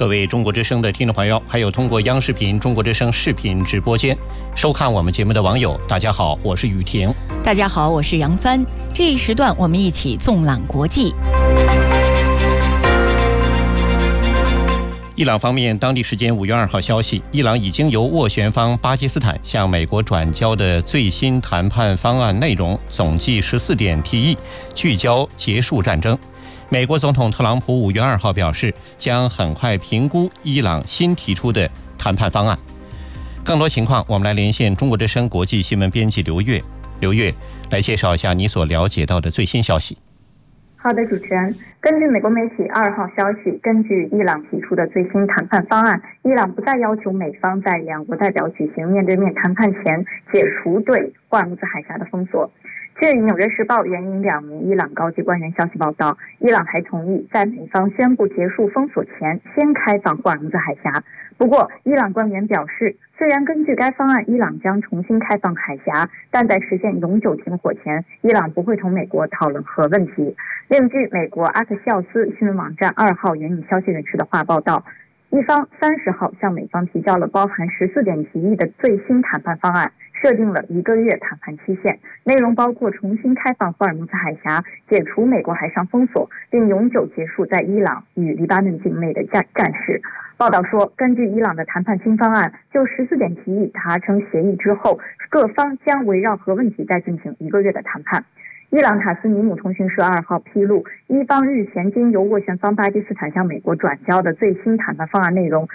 各位中国之声的听众朋友，还有通过央视频中国之声视频直播间收看我们节目的网友，大家好，我是雨婷。 大家好，我是杨帆。这一时段我们一起纵览国际。 伊朗方面当地时间5月2号消息，伊朗已经由斡旋方巴基斯坦向美国转交的最新谈判方案内容总计14点提议，聚焦结束战争。美国总统特朗普5月2号表示，将很快评估伊朗新提出的谈判方案。更多情况，我们来连线中国之声国际新闻编辑刘月。刘月，来介绍一下你所了解到的最新消息。 好的，主持人。根据美国媒体2号消息，根据伊朗提出的最新谈判方案，伊朗不再要求美方在两国代表举行面对面谈判前解除对霍尔木兹海峡的封锁。据《纽约时报》援引2名伊朗高级官员消息报道，伊朗还同意在美方宣布结束封锁前先开放霍尔木兹海峡。不过，伊朗官员表示，虽然根据该方案，伊朗将重新开放海峡，但在实现永久停火前，伊朗不会同美国讨论核问题。另据美国阿克西奥斯新闻网站2号援引消息人士的话报道，伊方30号向美方提交了包含14点提议的最新谈判方案，设定了1个月谈判期限，内容包括重新开放霍尔木兹海峡、解除美国海上封锁，并永久结束在伊朗与黎巴嫩境内的战事。报道说，根据伊朗的谈判新方案，就14点提议达成协议之后，各方将围绕核问题再进行1个月的谈判。伊朗塔斯尼姆通讯社2号披露，伊方日前经由斡旋方巴基斯坦向美国转交的最新谈判方案内容